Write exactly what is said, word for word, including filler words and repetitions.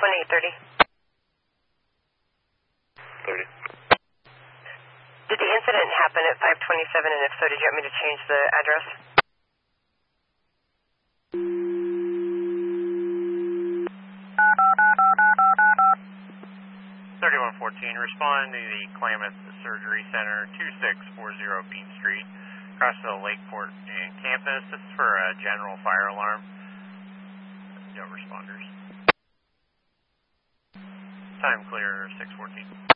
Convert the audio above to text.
twenty-eight thirty. thirty. Did the incident happen at five twenty-seven, and if so, did you want me to change the address? thirty-one fourteen, respond to the Klamath Surgery Center, two six four zero Bean Street, across the Lakeport and campus. This is for a general fire alarm. No responders. Time clear, six fourteen.